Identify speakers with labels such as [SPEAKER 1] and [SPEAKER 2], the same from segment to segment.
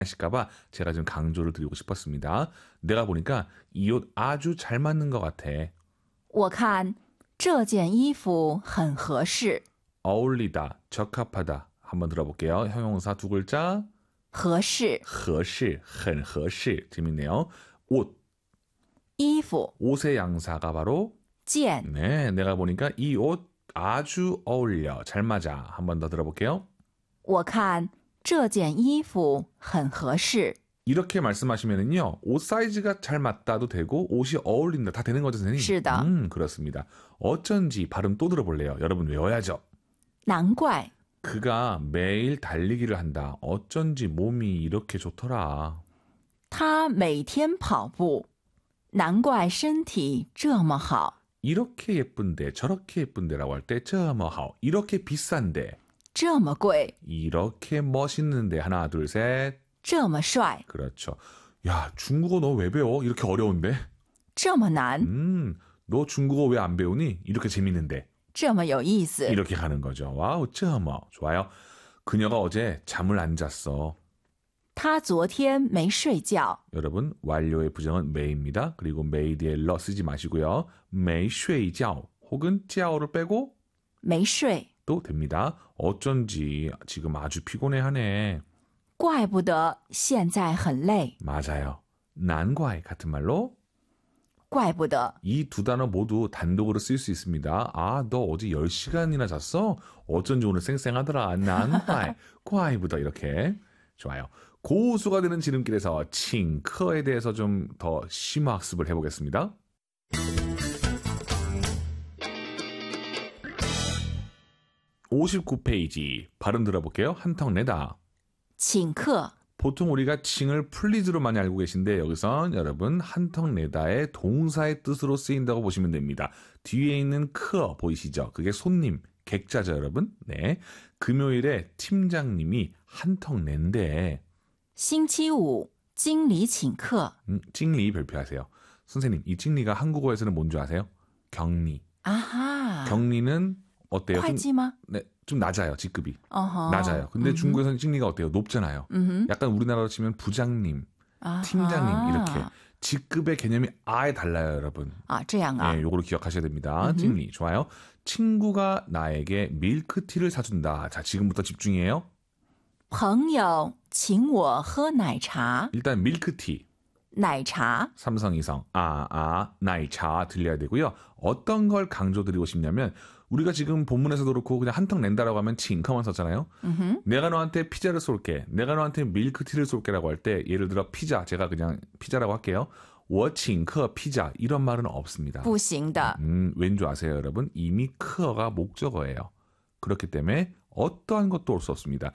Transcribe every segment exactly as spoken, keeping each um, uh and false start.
[SPEAKER 1] 하실까봐 제가 좀 강조를 드리고 싶었습니다. 내가 보니까 이 옷 아주 잘 맞는 것 같아.
[SPEAKER 2] 我看这件衣服很合适.
[SPEAKER 1] 어울리다, 적합하다. 한번 들어볼게요. 형용사 두 글자.
[SPEAKER 2] 合适,
[SPEAKER 1] 合适,很合适. 재밌네요. 옷,
[SPEAKER 2] 衣服,
[SPEAKER 1] 옷의 양사가 바로
[SPEAKER 2] 件,
[SPEAKER 1] 네, 내가 보니까 이 옷 아주 어울려. 잘 맞아. 한번 더 들어볼게요.
[SPEAKER 2] 我看这件衣服很合适.
[SPEAKER 1] 이렇게 말씀하시면은요, 옷 사이즈가 잘 맞다도 되고 옷이 어울린다 다 되는 거죠, 선생님?
[SPEAKER 2] 是的.
[SPEAKER 1] 음, 그렇습니다. 어쩐지 발음 또 들어볼래요. 여러분 외워야죠.
[SPEAKER 2] 难怪
[SPEAKER 1] 그가 매일 달리기를 한다. 어쩐지 몸이 이렇게 좋더라.
[SPEAKER 2] 他每天跑步,难怪身体这么好.
[SPEAKER 1] 이렇게 예쁜데 저렇게 예쁜데라고 할 때 저머하오. 이렇게 비싼데
[SPEAKER 2] 这么贵,
[SPEAKER 1] 이렇게 멋있는데 하나 둘 셋.
[SPEAKER 2] 这么帅,
[SPEAKER 1] 그렇죠. 야, 중국어 너 왜 배워? 이렇게 어려운데?
[SPEAKER 2] 这么难,
[SPEAKER 1] 음, 너 중국어 왜 안 배우니? 이렇게 재밌는데.
[SPEAKER 2] 这么有意思.
[SPEAKER 1] 이렇게 가는 거죠. 와우, 쩌머. 좋아요. 그녀가 어제 잠을 안 잤어.
[SPEAKER 2] 他昨天没睡觉.
[SPEAKER 1] 여러분, 완료의 부정은 메이입니다. 그리고 메이 뒤에 러 쓰지 마시고요. 메이睡觉 혹은 觉를 빼고
[SPEAKER 2] 没睡.
[SPEAKER 1] 또 됩니다. 어쩐지 지금 아주 피곤해하네.
[SPEAKER 2] 怪不得现在很累.
[SPEAKER 1] 맞아요. 난과이 같은 말로
[SPEAKER 2] 怪不得.
[SPEAKER 1] 이 두 단어 모두 단독으로 쓸 수 있습니다. 아, 너 어제 열 시간이나 잤어? 어쩐지 오늘 쌩쌩하더라. 난과이, 과이보다 이렇게. 좋아요. 고수가 되는 지름길에서 칭커에 대해서 좀 더 심화 학습을 해보겠습니다. 오십구 페이지 발음 들어볼게요. 한턱 내다.
[SPEAKER 2] 请客,
[SPEAKER 1] 보통 우리가 칭을 플리즈로 많이 알고 계신데 여기선 여러분 한턱 내다의 동사의 뜻으로 쓰인다고 보시면 됩니다. 뒤에 있는 크 보이시죠? 그게 손님, 객자죠 여러분. 네, 금요일에 팀장님이 한턱 낸대.
[SPEAKER 2] 星期五经理请客.
[SPEAKER 1] 음, 찡리 발표하세요. 선생님, 이 찡리가 한국어에서는 뭔지 아세요? 경리.
[SPEAKER 2] 아하.
[SPEAKER 1] 경리는 어때요? 좀,
[SPEAKER 2] 会计吗?
[SPEAKER 1] 네, 좀 낮아요, 직급이.
[SPEAKER 2] 어허.
[SPEAKER 1] 낮아요. 근데
[SPEAKER 2] 음흠.
[SPEAKER 1] 중국에서는 찡리가 어때요? 높잖아요.
[SPEAKER 2] 음흠.
[SPEAKER 1] 약간 우리나라로 치면 부장님,
[SPEAKER 2] 아하.
[SPEAKER 1] 팀장님 이렇게 직급의 개념이 아예 달라요, 여러분.
[SPEAKER 2] 아, 这样啊.
[SPEAKER 1] 네, 요거를 기억하셔야 됩니다.
[SPEAKER 2] 음흠.
[SPEAKER 1] 찡리. 좋아요. 친구가 나에게 밀크티를 사준다. 자, 지금부터 집중이에요.
[SPEAKER 2] 朋友请我喝奶茶.
[SPEAKER 1] 일단 밀크티.
[SPEAKER 2] 奶茶.
[SPEAKER 1] 삼성, 이성. 아, 아, 나이차 들려야 되고요. 어떤 걸 강조드리고 싶냐면 우리가 지금 본문에서도 그렇고 그냥 한턱 낸다라고 하면 칭커만 썼잖아요.
[SPEAKER 2] 음흠.
[SPEAKER 1] 내가 너한테 피자를 쏠게. 내가 너한테 밀크티를 쏠게라고 할 때 예를 들어 피자. 제가 그냥 피자라고 할게요. 我请客 피자. 이런 말은 없습니다.
[SPEAKER 2] 不行的.
[SPEAKER 1] 음, 왠지 아세요, 여러분? 이미 크어가 목적어예요. 그렇기 때문에 어떠한 것도 올 수 없습니다.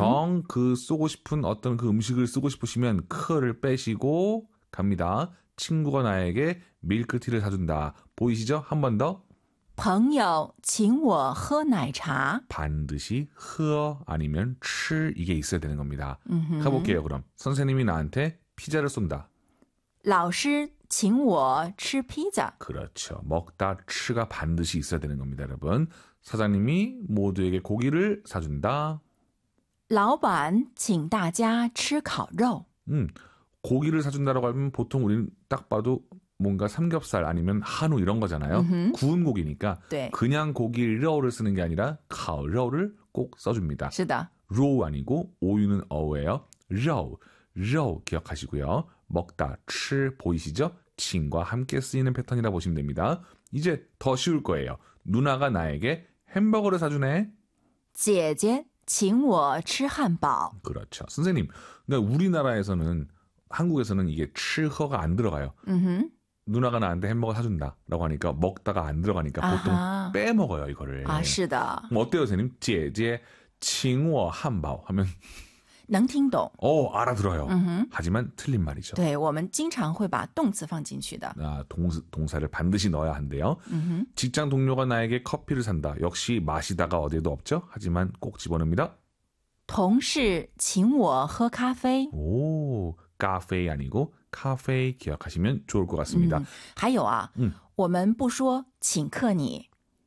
[SPEAKER 1] 정 그 쏘고 싶은 어떤 그 음식을 쓰고 싶으시면 크어를 빼시고 갑니다. 친구가 나에게 밀크티를 사준다. 보이시죠? 한 번 더.
[SPEAKER 2] 朋友请我喝奶茶.
[SPEAKER 1] 반드시 흐어 아니면 칠 이게 있어야 되는 겁니다.
[SPEAKER 2] 음흠.
[SPEAKER 1] 가볼게요, 그럼. 선생님이 나한테 피자를 쏜다.
[SPEAKER 2] 老师请我吃披萨.
[SPEAKER 1] 그렇죠. 먹다 츠가 반드시 있어야 되는 겁니다, 여러분. 사장님이 모두에게 고기를 사준다.
[SPEAKER 2] 老板请大家吃烤肉.
[SPEAKER 1] 음, 고기를 사준다라고 하면 보통 우리는 딱 봐도 뭔가 삼겹살 아니면 한우 이런 거잖아요.
[SPEAKER 2] 음흠.
[SPEAKER 1] 구운 고기니까
[SPEAKER 2] 네.
[SPEAKER 1] 그냥 고기 러를 쓰는 게 아니라 카오러를 꼭 써줍니다.
[SPEAKER 2] 是的.
[SPEAKER 1] 로 아니고 오유는 어예요. 러, 러 기억하시고요. 먹다, 칠 보이시죠? 칭과 함께 쓰이는 패턴이라 보시면 됩니다. 이제 더 쉬울 거예요. 누나가 나에게 햄버거를 사주네.
[SPEAKER 2] 姐姐请我吃汉堡.
[SPEAKER 1] 그렇죠. 선생님, 그러니까 우리나라에서는 한국에서는 이게 칠허가 안 들어가요.
[SPEAKER 2] 음흠.
[SPEAKER 1] 누나가 나한테 햄버거 사준다라고 하니까 먹다가 안 들어가니까 보통
[SPEAKER 2] 아하.
[SPEAKER 1] 빼먹어요 이거를.
[SPEAKER 2] 아, 是的.
[SPEAKER 1] 뭐 어때요, 선생님? 姐姐请我汉堡 하면
[SPEAKER 2] 能听懂.
[SPEAKER 1] 어 알아들어요.
[SPEAKER 2] 음흠.
[SPEAKER 1] 하지만 틀린 말이죠.
[SPEAKER 2] 对，我们经常会把动词放进去的.
[SPEAKER 1] 아, 동, 동사를 반드시 넣어야 한대요.
[SPEAKER 2] 음흠.
[SPEAKER 1] 직장 동료가 나에게 커피를 산다. 역시 마시다가 어디에도 없죠. 하지만 꼭 집어넣습니다.
[SPEAKER 2] 同事请我喝咖啡.
[SPEAKER 1] 오, 카페 아니고 카페 기억하시면 좋을 것 같습니다.
[SPEAKER 2] 嗯，还有啊，
[SPEAKER 1] 음.
[SPEAKER 2] 我们不说请客你.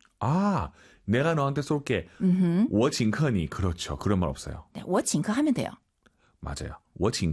[SPEAKER 1] 아, 내가 너한테 쏠게.
[SPEAKER 2] 음흠.
[SPEAKER 1] 我请客你. 그렇죠. 그런 말 없어요.
[SPEAKER 2] 네, 我请客하면 돼요.
[SPEAKER 1] 맞아요. 我请